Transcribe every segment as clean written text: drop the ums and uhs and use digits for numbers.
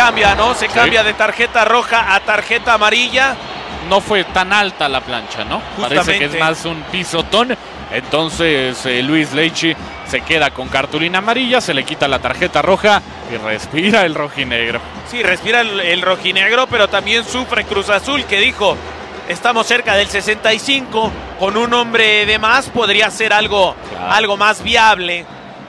cambia, ¿no? Se cambia de tarjeta roja a tarjeta amarilla. No fue tan alta la plancha, ¿no? Justamente. Parece que es más un pisotón. Entonces Luis Leite se queda con cartulina amarilla, se le quita la tarjeta roja y respira el rojinegro. Sí, respira el rojinegro, pero también sufre Cruz Azul, que dijo, estamos cerca del 65, con un hombre de más podría ser algo más viable.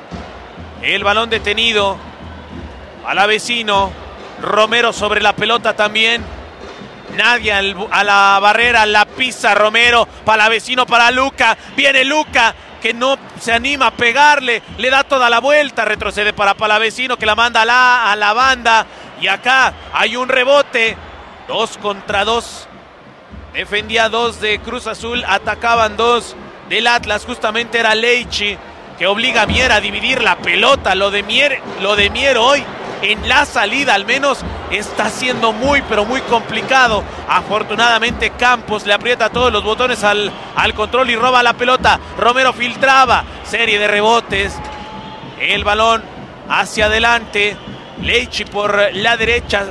El balón detenido, Palavecino, Romero sobre la pelota también. Nadie a la barrera, la pisa Romero, Palavecino para Luca, viene Luca, que no se anima a pegarle, le da toda la vuelta, retrocede para Palavecino, que la manda a la banda, y acá hay un rebote, 2 contra 2, defendía 2 de Cruz Azul, atacaban 2 del Atlas, justamente era Leite, que obliga a Mier a dividir la pelota. Lo de Mier hoy, en la salida al menos, está siendo muy pero muy complicado. Afortunadamente Campos le aprieta todos los botones al control y roba la pelota. Romero filtraba, serie de rebotes, el balón hacia adelante, Leite por la derecha,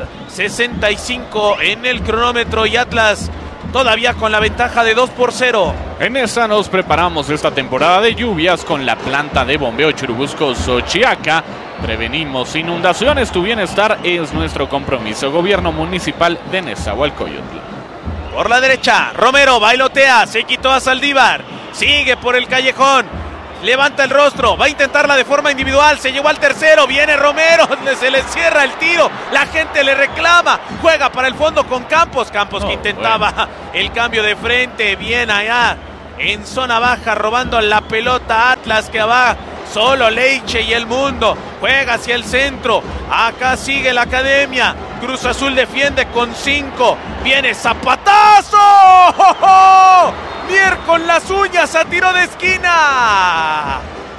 65 en el cronómetro y Atlas todavía con la ventaja de 2-0. En esa nos preparamos esta temporada de lluvias con la planta de bombeo Churubusco Xochiaca. Prevenimos inundaciones, tu bienestar es nuestro compromiso. Gobierno Municipal de Nezahualcóyotl. Por la derecha, Romero bailotea, se quitó a Saldívar, sigue por el callejón, levanta el rostro, va a intentarla de forma individual, se llevó al tercero, viene Romero, se le cierra el tiro, la gente le reclama, juega para el fondo con Campos, que intentaba el cambio de frente, bien allá en zona baja, robando la pelota Atlas, que va solo Leite y el mundo, juega hacia el centro, acá sigue la academia, Cruz Azul defiende con 5, viene zapatazo, ¡oh, oh! Mier con las uñas a tiro de esquina,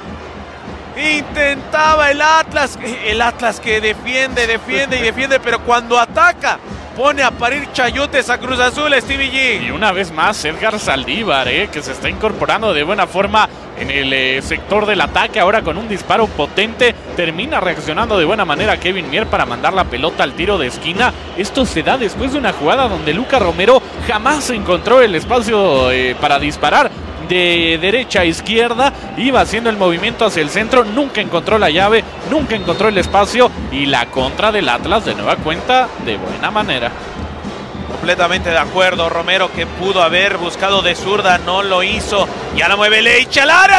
intentaba el Atlas que defiende, pero cuando ataca pone a parir chayotes a Cruz Azul, Stevie G. Y una vez más Edgar Saldívar, que se está incorporando de buena forma en el sector del ataque, ahora con un disparo potente, termina reaccionando de buena manera Kevin Mier para mandar la pelota al tiro de esquina. Esto se da después de una jugada donde Luca Romero jamás encontró el espacio para disparar. De derecha a izquierda, iba haciendo el movimiento hacia el centro, nunca encontró la llave, nunca encontró el espacio, y la contra del Atlas de nueva cuenta de buena manera. Completamente de acuerdo, Romero, que pudo haber buscado de zurda, no lo hizo, ya la mueve Leite al área,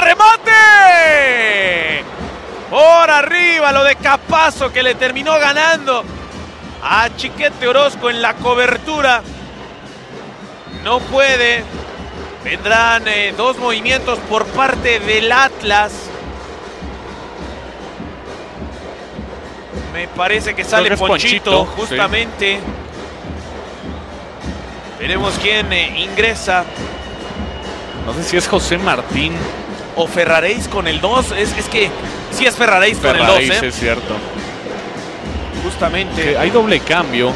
remate por arriba, lo de Capazo, que le terminó ganando a Chiquete Orozco en la cobertura, no puede. Vendrán 2 movimientos por parte del Atlas. Me parece que sale Ponchito, justamente. Sí. Veremos quién ingresa. No sé si es José Martín o Ferraréis con el 2. Es que sí es Ferraréis con el 2. Es cierto. Justamente. Hay doble cambio.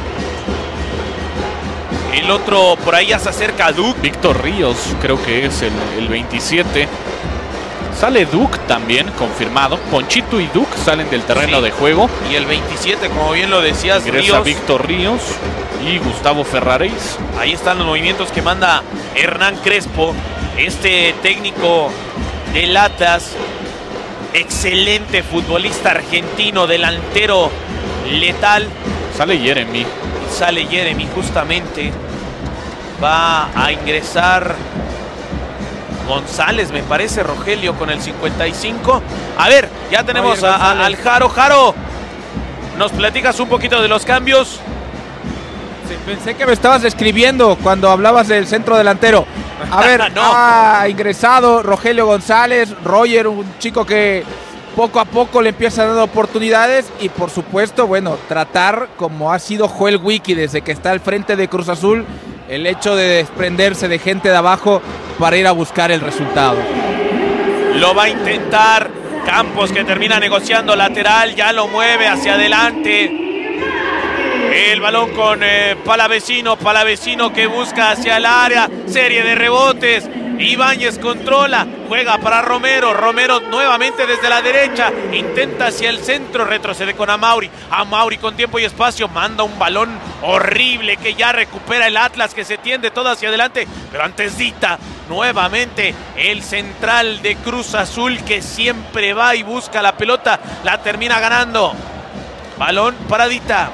El otro por ahí ya se acerca a Duc. Víctor Ríos, creo que es el 27. Sale Duc también, confirmado. Ponchito y Duc salen del terreno de juego. Y el 27, como bien lo decías, ingresa Víctor Ríos y Gustavo Ferraréis. Ahí están los movimientos que manda Hernán Crespo, este técnico del Atlas. Excelente futbolista argentino, delantero letal. Sale Jeremy. Justamente. Va a ingresar González, me parece, Rogelio, con el 55. A ver, ya tenemos al Jaro. Jaro, ¿nos platicas un poquito de los cambios? Sí, pensé que me estabas escribiendo cuando hablabas del centro delantero. A ver, no. Ha ingresado Rogelio González, Roger, un chico que poco a poco le empieza dando oportunidades, y por supuesto, bueno, tratar, como ha sido Joel Wiki desde que está al frente de Cruz Azul, el hecho de desprenderse de gente de abajo para ir a buscar el resultado. Lo va a intentar Campos, que termina negociando lateral, ya lo mueve hacia adelante. El balón con Palavecino que busca hacia el área, serie de rebotes, Ibáñez controla, juega para Romero. Romero nuevamente desde la derecha, intenta hacia el centro, retrocede con Amauri. Amauri con tiempo y espacio, manda un balón horrible que ya recupera el Atlas, que se tiende todo hacia adelante. Pero antes Dita, nuevamente el central de Cruz Azul, que siempre va y busca la pelota, la termina ganando. Balón para Dita.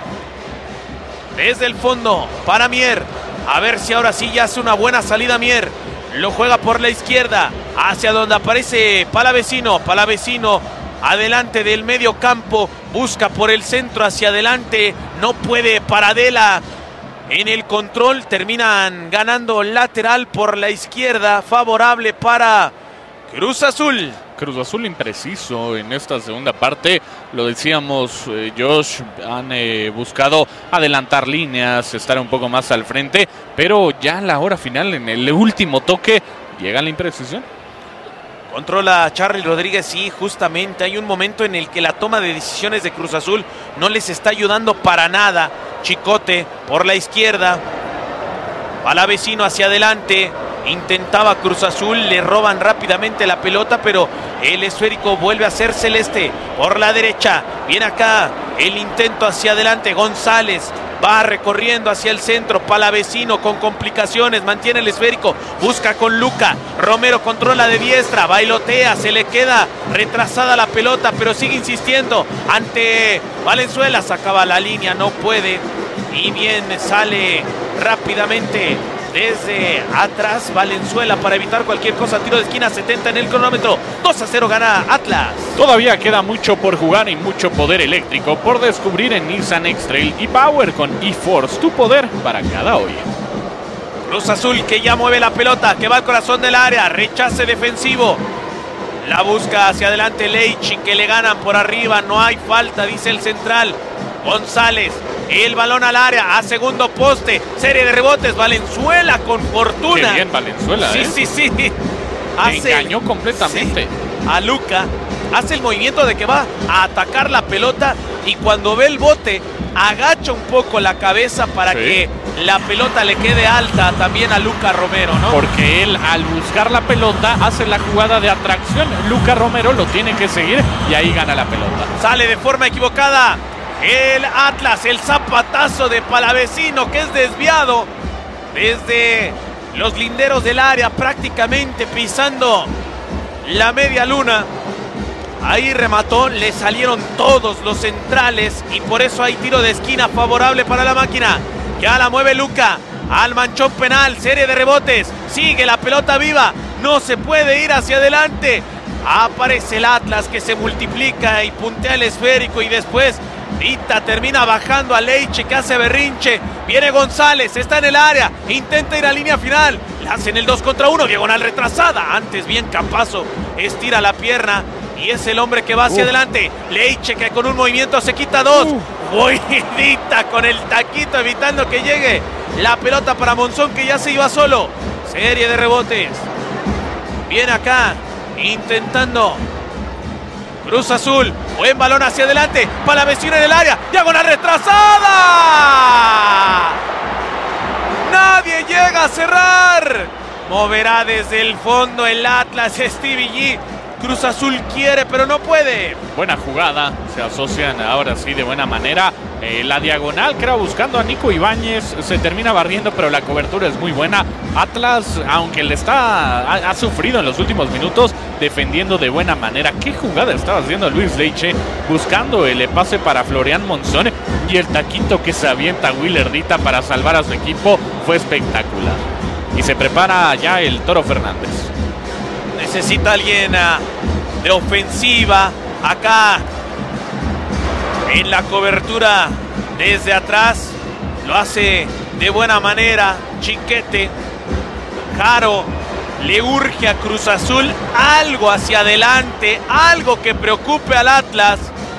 Desde el fondo para Mier. A ver si ahora sí ya hace una buena salida Mier. Lo juega por la izquierda, hacia donde aparece Palavecino. Palavecino adelante del medio campo, busca por el centro hacia adelante, no puede Paradela en el control, terminan ganando lateral por la izquierda, favorable para Cruz Azul. Cruz Azul impreciso en esta segunda parte, lo decíamos, Josh, han buscado adelantar líneas, estar un poco más al frente, pero ya a la hora final, en el último toque, llega la imprecisión. Controla Charly Rodríguez y justamente hay un momento en el que la toma de decisiones de Cruz Azul no les está ayudando para nada. Chicote por la izquierda, Palavecino hacia adelante. Intentaba Cruz Azul, le roban rápidamente la pelota, pero el esférico vuelve a ser celeste. Por la derecha, viene acá el intento hacia adelante. González va recorriendo hacia el centro. Palavecino con complicaciones, mantiene el esférico, busca con Luca. Romero controla de diestra, bailotea, se le queda retrasada la pelota, pero sigue insistiendo ante Valenzuela. Sacaba la línea, no puede. Y bien sale rápidamente desde atrás Valenzuela para evitar cualquier cosa. Tiro de esquina, 70 en el cronómetro. 2-0 gana Atlas. Todavía queda mucho por jugar y mucho poder eléctrico por descubrir en Nissan X-Trail e-Power con eForce. Tu poder para cada hoy. Cruz Azul que ya mueve la pelota, que va al corazón del área. Rechace defensivo. La busca hacia adelante Leichi, que le ganan por arriba. No hay falta, dice el central. González, el balón al área, a segundo poste, serie de rebotes, Valenzuela con fortuna. Qué bien Valenzuela, Sí. Engañó completamente. Sí, a Luca, hace el movimiento de que va a atacar la pelota y cuando ve el bote, agacha un poco la cabeza para que la pelota le quede alta también a Luca Romero, ¿no? Porque él al buscar la pelota hace la jugada de atracción. Luca Romero lo tiene que seguir y ahí gana la pelota. Sale de forma equivocada el Atlas, el zapatazo de Palavecino que es desviado desde los linderos del área, prácticamente pisando la media luna. Ahí remató, le salieron todos los centrales y por eso hay tiro de esquina favorable para la máquina. Ya la mueve Luca al manchón penal, serie de rebotes, sigue la pelota viva, no se puede ir hacia adelante. Aparece el Atlas que se multiplica y puntea el esférico y después Dita termina bajando a Leiche que hace berrinche. Viene González, está en el área, intenta ir a línea final. Le hacen el 2 contra 1, diagonal retrasada. Antes bien Campazzo estira la pierna y es el hombre que va hacia adelante. Leiche que con un movimiento se quita 2. Dita con el taquito evitando que llegue la pelota para Monzón que ya se iba solo. Serie de rebotes. Viene acá intentando Cruz Azul, buen balón hacia adelante, Palavecino en el área, diagonal retrasada. Nadie llega a cerrar. Moverá desde el fondo el Atlas, Stevie G. Cruz Azul quiere, pero no puede. Buena jugada, se asocian ahora sí de buena manera. La diagonal que era buscando a Nico Ibáñez se termina barriendo, pero la cobertura es muy buena. Atlas, aunque ha sufrido en los últimos minutos, defendiendo de buena manera. ¿Qué jugada estaba haciendo Luis Leiche? Buscando el pase para Florian Monzón y el taquito que se avienta Willer Dita para salvar a su equipo fue espectacular. Y se prepara ya el Toro Fernández. Necesita alguien de ofensiva acá en la cobertura desde atrás. Lo hace de buena manera Chiquete. Jaro le urge a Cruz Azul algo hacia adelante, algo que preocupe al Atlas.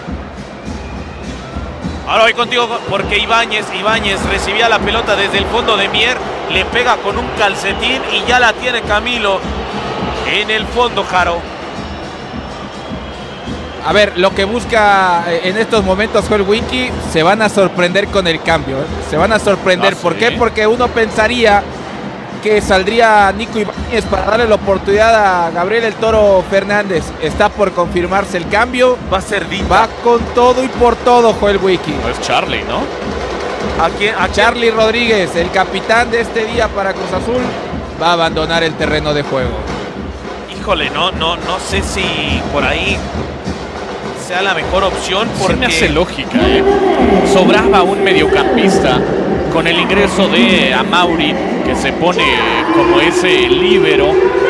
Ahora voy contigo porque Ibáñez recibía la pelota desde el fondo de Mier, le pega con un calcetín y ya la tiene Camilo en el fondo. Jaro. A ver, lo que busca en estos momentos Joel Wiki, se van a sorprender con el cambio. Se van a sorprender. ¿Por qué? Porque uno pensaría que saldría Nico Ibáñez para darle la oportunidad a Gabriel el Toro Fernández. Está por confirmarse el cambio. Va a ser Dita. Va con todo y por todo, Joel Wiki. No es Charlie, ¿no? A Charlie Rodríguez, el capitán de este día para Cruz Azul, va a abandonar el terreno de juego. Híjole, no sé si por ahí sea la mejor opción, porque sí me hace lógica, ¿eh? Sobraba un mediocampista con el ingreso de Amauri, que se pone como ese líbero,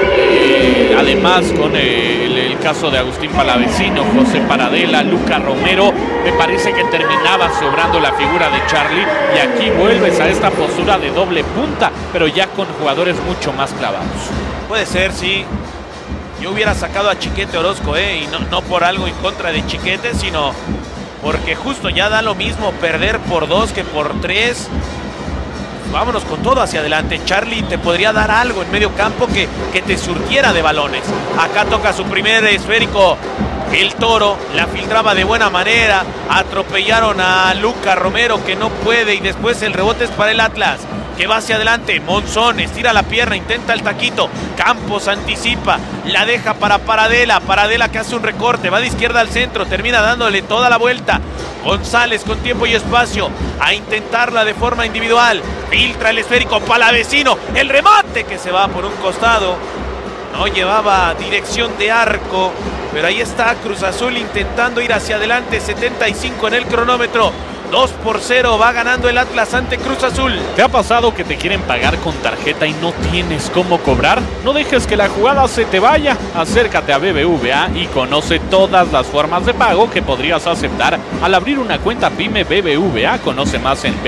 además con el caso de Agustín Palavecino, José Paradela, Luca Romero. Me parece que terminaba sobrando la figura de Charlie, y aquí vuelves a esta postura de doble punta, pero ya con jugadores mucho más clavados. Puede ser, sí. Yo hubiera sacado a Chiquete Orozco, y no por algo en contra de Chiquete, sino porque justo ya da lo mismo perder por 2 que por 3. Vámonos con todo hacia adelante. Charlie te podría dar algo en medio campo que te surtiera de balones. Acá toca su primer esférico el Toro, la filtraba de buena manera, atropellaron a Luca Romero, que no puede, y después el rebote es para el Atlas, que va hacia adelante. Monzón estira la pierna, intenta el taquito, Campos anticipa, la deja para Paradela, Paradela que hace un recorte, va de izquierda al centro, termina dándole toda la vuelta. González con tiempo y espacio a intentarla de forma individual, filtra el esférico, Palavecino, el remate que se va por un costado, no llevaba dirección de arco, pero ahí está Cruz Azul intentando ir hacia adelante. 75 en el cronómetro, 2-0 va ganando el Atlas ante Cruz Azul. ¿Te ha pasado que te quieren pagar con tarjeta y no tienes cómo cobrar? No dejes que la jugada se te vaya. Acércate a BBVA y conoce todas las formas de pago que podrías aceptar al abrir una cuenta PYME BBVA. Conoce más en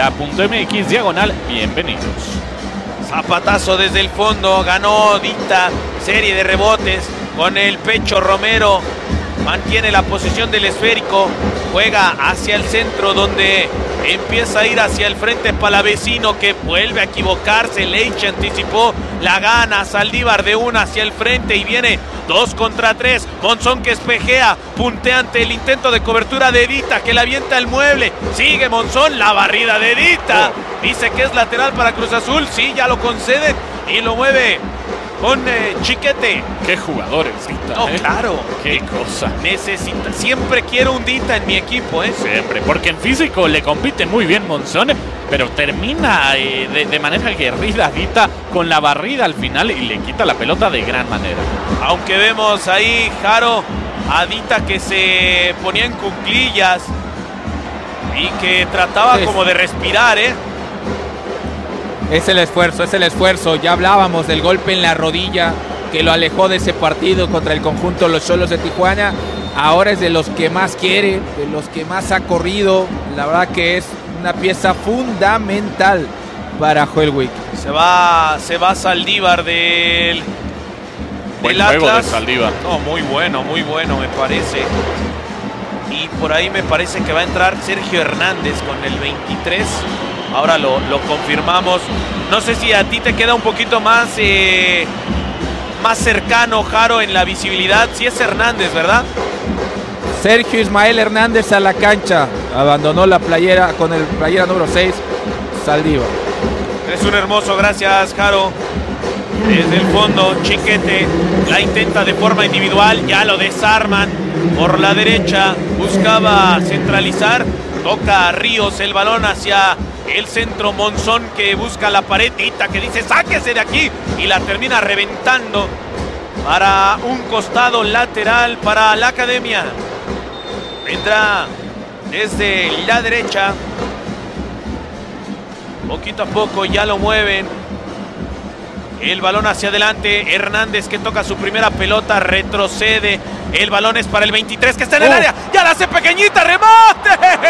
bbva.mx/bienvenidos. Zapatazo desde el fondo, ganó Dita, serie de rebotes con el pecho Romero, mantiene la posición del esférico, juega hacia el centro donde empieza a ir hacia el frente Palavecino, que vuelve a equivocarse. Leiche anticipó, la gana Saldívar de una hacia el frente y viene 2 contra 3. Monzón que espejea, puntea ante el intento de cobertura de Dita, que la avienta el mueble. Sigue Monzón, la barrida de Dita. Dice que es lateral para Cruz Azul, sí, ya lo conceden y lo mueve con Chiquete. Qué jugadores, Dita. No, claro. Qué cosa. Necesita, siempre quiero un Dita en mi equipo, Siempre, porque en físico le compite muy bien Monzón, pero termina de manera aguerrida Dita con la barrida al final y le quita la pelota de gran manera. Aunque vemos ahí, Jaro, a Dita que se ponía en cuclillas y que trataba como de respirar, Es el esfuerzo. Ya hablábamos del golpe en la rodilla que lo alejó de ese partido contra el conjunto de los Xolos de Tijuana. Ahora es de los que más quiere, de los que más ha corrido. La verdad que es una pieza fundamental para Joel Wiki. Se va Saldívar del Buen Atlas. juego de Saldívar. No, muy bueno me parece. Y por ahí me parece que va a entrar Sergio Hernández con el 23. Ahora lo confirmamos. No sé si a ti te queda un poquito más cercano, Jaro, en la visibilidad. Sí es Hernández, ¿verdad? Sergio Ismael Hernández a la cancha. Abandonó la playera con el playera número 6, Saldívar. Es un hermoso, gracias, Jaro. Desde el fondo, Chiquete la intenta de forma individual. Ya lo desarman por la derecha. Buscaba centralizar. Toca a Ríos el balón hacia el centro. Monzón que busca la pared. Dita que dice sáquese de aquí y la termina reventando para un costado lateral para la Academia. Vendrá desde la derecha. Poquito a poco ya lo mueven. El balón hacia adelante. Hernández que toca su primera pelota. Retrocede. El balón es para el 23 que está en el área. Ya la hace pequeñita. ¡Remate!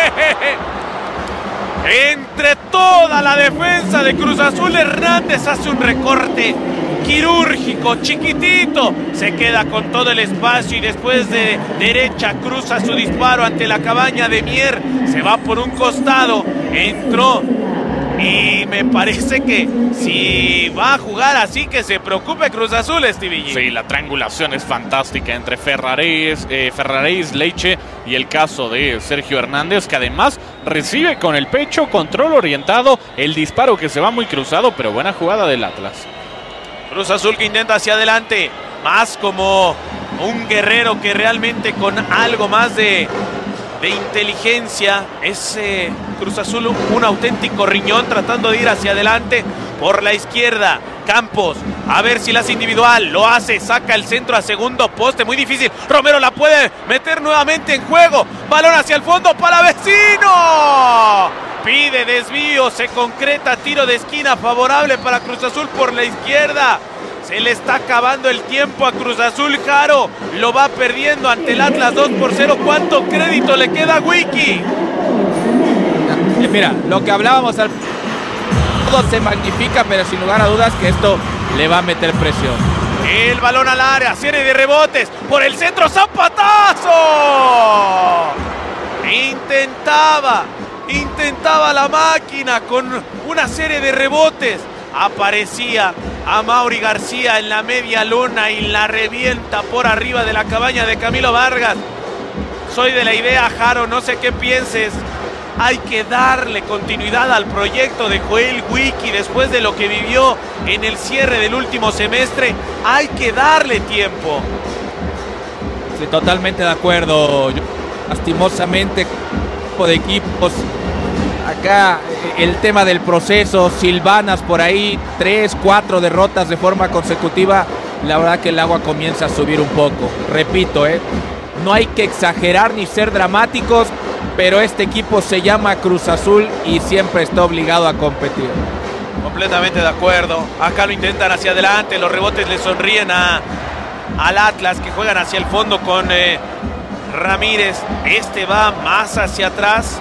Entre toda la defensa de Cruz Azul, Hernández hace un recorte quirúrgico, chiquitito. Se queda con todo el espacio y después de derecha cruza su disparo ante la cabaña de Mier. Se va por un costado. Entró. Y me parece que si va a jugar así, que se preocupe Cruz Azul, Stevie. Sí, la triangulación es fantástica entre Ferraréis, Leiche y el caso de Sergio Hernández, que además recibe con el pecho, control orientado, el disparo que se va muy cruzado, pero buena jugada del Atlas. Cruz Azul que intenta hacia adelante, más como un guerrero que realmente con algo más de inteligencia. Es Cruz Azul un auténtico riñón tratando de ir hacia adelante por la izquierda. Campos, a ver si la hace individual, lo hace, saca el centro a segundo poste, muy difícil. Romero la puede meter nuevamente en juego, balón hacia el fondo para Vecino. Pide desvío, se concreta tiro de esquina favorable para Cruz Azul por la izquierda. Se le está acabando el tiempo a Cruz Azul. Jaro lo va perdiendo ante el Atlas 2-0. ¿Cuánto crédito le queda a Wiki? Mira, lo que hablábamos al... todo se magnifica, pero sin lugar a dudas que esto le va a meter presión. El balón al área, serie de rebotes por el centro, ¡zapatazo! Intentaba la máquina con una serie de rebotes. Aparecía a Mauri García en la media luna y la revienta por arriba de la cabaña de Camilo Vargas. Soy de la idea, Jaro, no sé qué pienses. Hay que darle continuidad al proyecto de Joel Wiki después de lo que vivió en el cierre del último semestre. Hay que darle tiempo. Sí, totalmente de acuerdo. Lastimosamente, de equipos. Acá el tema del proceso, silvanas por ahí, 3, 4 derrotas de forma consecutiva. La verdad que el agua comienza a subir un poco. Repito, no hay que exagerar ni ser dramáticos, pero este equipo se llama Cruz Azul y siempre está obligado a competir. Completamente de acuerdo. Acá lo intentan hacia adelante, los rebotes le sonríen al Atlas, que juegan hacia el fondo con Ramírez. Este va más hacia atrás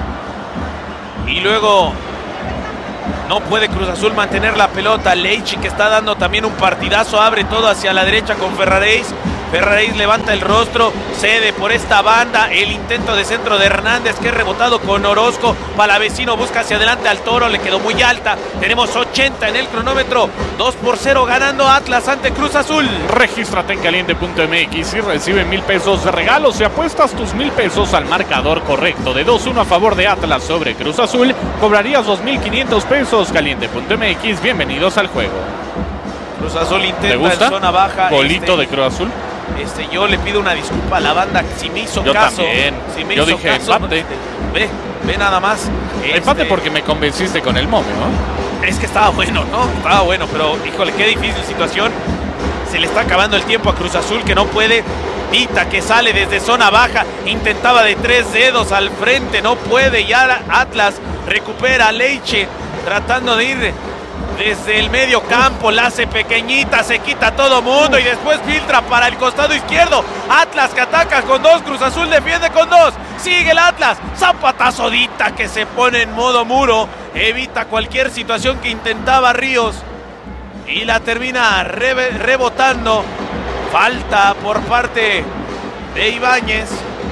y luego no puede Cruz Azul mantener la pelota. Leichi, que está dando también un partidazo, abre todo hacia la derecha con Ferraréis. Ferraréis levanta el rostro, cede por esta banda. El intento de centro de Hernández, que es rebotado con Orozco. Palavecino busca hacia adelante al Toro, le quedó muy alta. Tenemos 80 en el cronómetro. 2-0 ganando Atlas ante Cruz Azul. Regístrate en caliente.mx y recibe 1,000 pesos de regalo si apuestas tus 1,000 pesos al marcador correcto de 2-1 a favor de Atlas sobre Cruz Azul. Cobrarías 2,500 pesos. Caliente.mx, bienvenidos al juego. Cruz Azul intenta ¿Te gusta? en zona baja. Bolito de Cruz Azul. Yo le pido una disculpa a la banda si me hizo Yo caso. también. Si me Yo hizo dije caso, empate. Ve nada más. Empate porque me convenciste con el momio, ¿no? Es que estaba bueno, ¿no? Estaba bueno, pero híjole, qué difícil situación. Se le está acabando el tiempo a Cruz Azul, que no puede. Vita, que sale desde zona baja, intentaba de 3 dedos al frente, no puede. Ya Atlas recupera a Leiche, tratando de ir desde el medio campo, la hace pequeñita, se quita a todo mundo y después filtra para el costado izquierdo. Atlas que ataca con 2, Cruz Azul defiende con 2. Sigue el Atlas, zapatazodita que se pone en modo muro, evita cualquier situación que intentaba Ríos y la termina rebotando. Falta por parte de Ibáñez.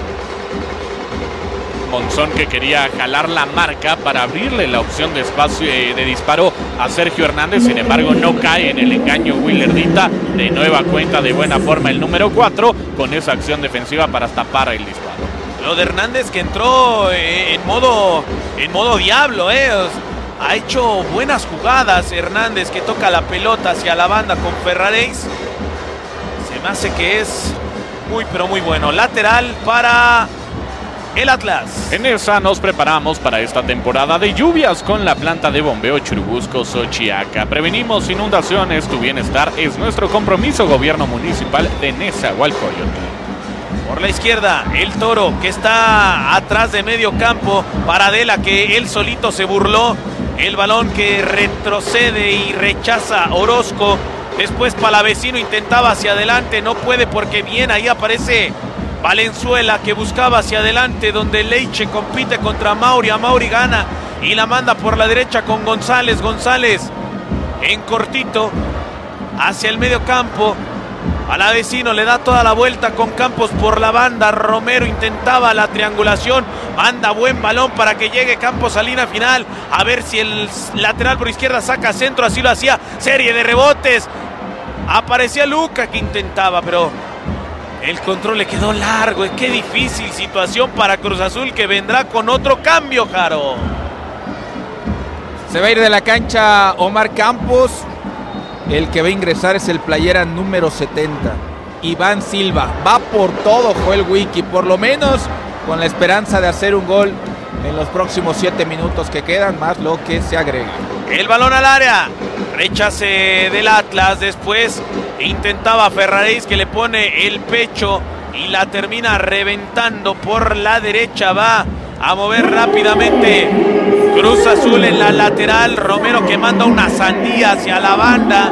Monzón, que quería jalar la marca para abrirle la opción de espacio de disparo a Sergio Hernández. Sin embargo, no cae en el engaño Willerdita. De nueva cuenta, de buena forma, el número 4 con esa acción defensiva para tapar el disparo. Lo de Hernández, que entró en modo diablo, ha hecho buenas jugadas. Hernández, que toca la pelota hacia la banda con Ferraréis. Se me hace que es muy pero muy bueno. Lateral para el Atlas. En esa nos preparamos para esta temporada de lluvias con la planta de bombeo Churubusco Xochiaca. Prevenimos inundaciones, tu bienestar es nuestro compromiso. Gobierno Municipal de Nezahualcóyotl. Por la izquierda, el Toro, que está atrás de medio campo. Para Adela, que él solito se burló. El balón que retrocede y rechaza Orozco. Después Palavecino intentaba hacia adelante, no puede porque bien ahí aparece Valenzuela, que buscaba hacia adelante, donde Leiche compite contra Mauri. A Mauri gana y la manda por la derecha con González. González en cortito hacia el medio campo. Palavecino le da toda la vuelta con Campos por la banda. Romero intentaba la triangulación. Manda buen balón para que llegue Campos a línea final. A ver si el lateral por izquierda saca centro. Así lo hacía. Serie de rebotes. Aparecía Luca, que intentaba, pero El control le quedó largo. Qué difícil situación para Cruz Azul, que vendrá con otro cambio, Jaro. Se va a ir de la cancha Omar Campos. El que va a ingresar es el playera número 70, Iván Silva. Va por todo Joel Wiki, por lo menos con la esperanza de hacer un gol en los próximos 7 minutos que quedan, más lo que se agregue. El balón al área. Rechace del Atlas. Después intentaba Ferraréis, que le pone el pecho y la termina reventando por la derecha. Va a mover rápidamente Cruz Azul en la lateral. Romero, que manda una sandía hacia la banda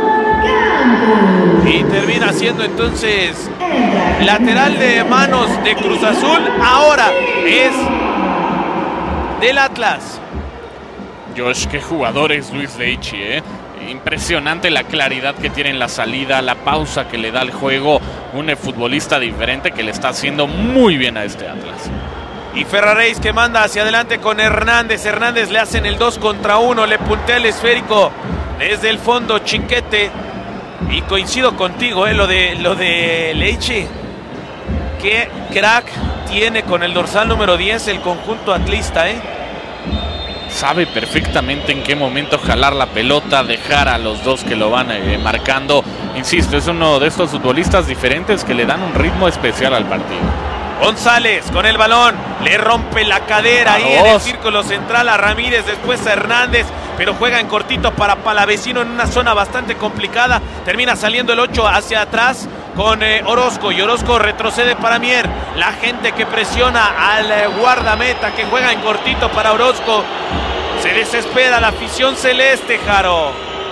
y termina siendo entonces lateral de manos de Cruz Azul. Ahora es del Atlas. Josh, qué jugador es Luis Leitchi, Impresionante la claridad que tiene en la salida, la pausa que le da al juego. Un futbolista diferente que le está haciendo muy bien a este Atlas. Y Ferraréis, que manda hacia adelante con Hernández. Hernández le hacen el 2 contra 1. Le puntea el esférico desde el fondo Chiquete. Y coincido contigo, lo de Leitchi. Qué crack tiene con el dorsal número 10 el conjunto atlista, Sabe perfectamente en qué momento jalar la pelota, dejar a los dos que lo van marcando. Insisto, es uno de estos futbolistas diferentes que le dan un ritmo especial al partido. González con el balón, le rompe la cadera ahí en el círculo central a Ramírez, después a Hernández, pero juega en cortito para Palavecino en una zona bastante complicada. Termina saliendo el 8 hacia atrás con Orozco, y Orozco retrocede para Mier. La gente que presiona al guardameta, que juega en cortito para Orozco. Se desespera la afición celeste, Jaro.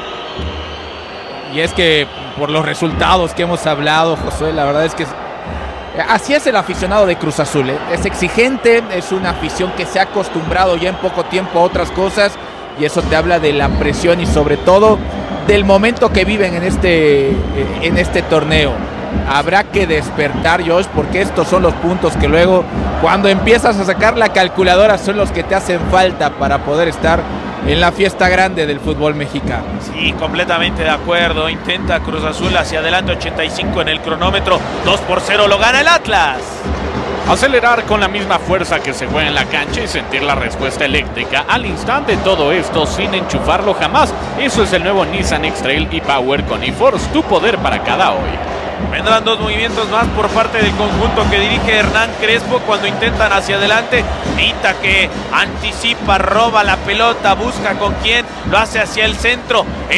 Y es que por los resultados que hemos hablado, Josué, la verdad es que así es el aficionado de Cruz Azul, Es exigente, es una afición que se ha acostumbrado ya en poco tiempo a otras cosas, y eso te habla de la presión y sobre todo del momento que viven en este torneo. Habrá que despertar, Josh, porque estos son los puntos que luego, cuando empiezas a sacar la calculadora, son los que te hacen falta para poder estar en la fiesta grande del fútbol mexicano. Sí, completamente de acuerdo. Intenta Cruz Azul hacia adelante, 85 en el cronómetro. 2-0 lo gana el Atlas. Acelerar con la misma fuerza que se juega en la cancha y sentir la respuesta eléctrica al instante. Todo esto sin enchufarlo jamás. Eso es el nuevo Nissan X-Trail e-Power con eForce, tu poder para cada hoy. Vendrán 2 movimientos más por parte del conjunto que dirige Hernán Crespo cuando intentan hacia adelante. Nita, que anticipa, roba la pelota, busca con quién, lo hace hacia el centro.